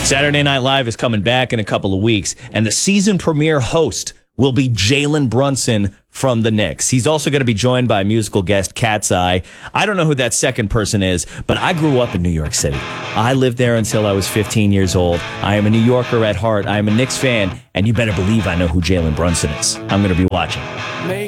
Saturday Night Live is coming back in a couple of weeks, and the season premiere host will be Jalen Brunson from the Knicks. He's also going to be joined by musical guest Cat's Eye. I don't know who that second person is, but I grew up in New York City. I lived there until I was 15 years old. I am a New Yorker at heart. I am a Knicks fan, and you better believe I know who Jalen Brunson is. I'm going to be watching.